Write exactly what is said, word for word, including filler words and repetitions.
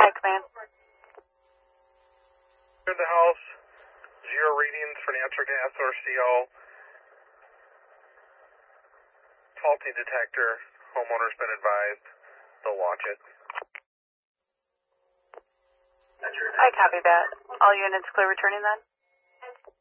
Hi, command. In the house, zero readings for natural gas or C O. Faulty detector. Homeowner's been advised. They'll watch it. I copy that. All units clear returning then?